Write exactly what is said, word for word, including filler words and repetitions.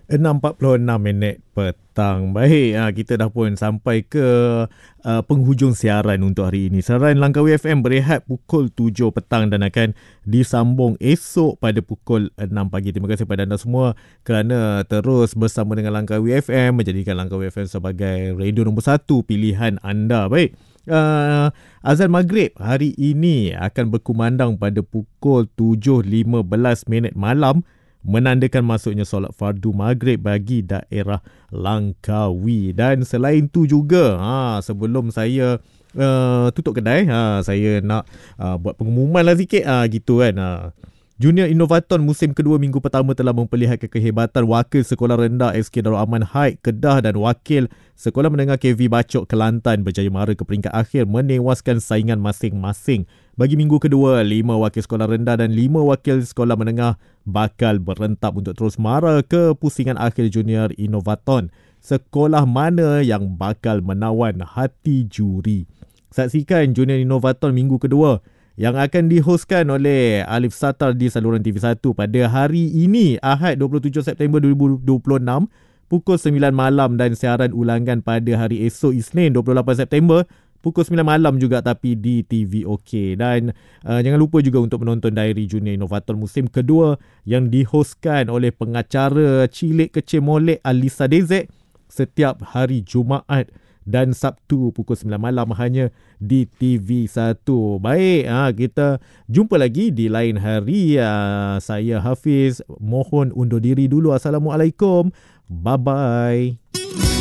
enam empat puluh enam minit petang. Baik, ha, kita dah pun sampai ke uh, penghujung siaran untuk hari ini. Siaran Langkawi F M berehat pukul tujuh petang dan akan disambung esok pada pukul enam pagi. Terima kasih kepada anda semua kerana terus bersama dengan Langkawi F M, menjadikan Langkawi F M sebagai radio nombor satu pilihan anda. Baik. Uh, azan maghrib hari ini akan berkumandang pada pukul tujuh lima belas minit malam, menandakan masuknya solat fardu maghrib bagi daerah Langkawi. Dan selain tu juga, ha, sebelum saya uh, tutup kedai, ha, saya nak uh, buat pengumuman lah sikit, ha, gitu kan. Ha. Junior Innovaton musim kedua minggu pertama telah memperlihatkan kehebatan Wakil Sekolah Rendah S K Darul Aman Haid Kedah dan Wakil Sekolah Menengah K V Bacok Kelantan berjaya mara ke peringkat akhir, menewaskan saingan masing-masing. Bagi minggu kedua, lima wakil sekolah rendah dan lima wakil sekolah menengah bakal berentap untuk terus mara ke pusingan akhir Junior Innovaton. Sekolah mana yang bakal menawan hati juri? Saksikan Junior Innovaton minggu kedua yang akan dihostkan oleh Alif Satar di saluran T V satu pada hari ini, Ahad dua puluh tujuh September dua ribu dua puluh enam pukul sembilan malam, dan siaran ulangan pada hari esok Isnin dua puluh lapan September pukul sembilan malam juga, tapi di T V OK. Dan uh, jangan lupa juga untuk menonton Diary Junior Innovator musim kedua yang dihostkan oleh pengacara cilik kecil molek Alisa Dezek setiap hari Jumaat dan Sabtu pukul sembilan malam hanya di T V satu. Baik, ha, kita jumpa lagi di lain hari. Ha, saya Hafiz mohon undur diri dulu. Assalamualaikum. Bye-bye.